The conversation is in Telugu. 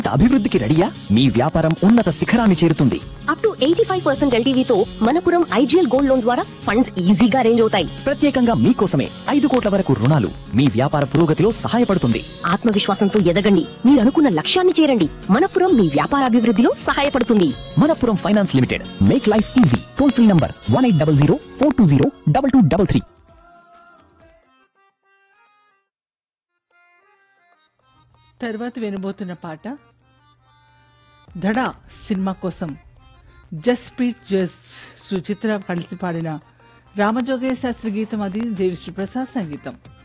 అభివృద్ధికి రెడీయా? మీ వ్యాపారం ఉన్నత శిఖరాన్ని చేరుతుంది. Up to 85% ఎల్టీవీతో Manappuram IGL gold loan ద్వారా ఫండ్స్ ఈజీగా అరేంజ్ అవుతాయి. ప్రత్యేకంగా మీకోసమే 5 కోట్ల వరకు రుణాలు. మీ వ్యాపార పురోగతిలో సహాయపడుతుంది. ఆత్మవిశ్వాసంతో ఎదగండి, మీరు అనుకున్న లక్ష్యాన్ని చేరండి. మనపురం మీ వ్యాపార అభివృద్ధిలో సహాయపడుతుంది. Manappuram finance limited, make life easy. Toll free number 1800 420 2233. తర్వాత వినబోతున్న పాట ధడా సినిమా కోసం జస్ప్రీత్ సుచిత్ర కలిసి పాడిన రామజోగయ్య శాస్త్రి గీతం. అది దేవిశ్రీ ప్రసాద్ సంగీతం.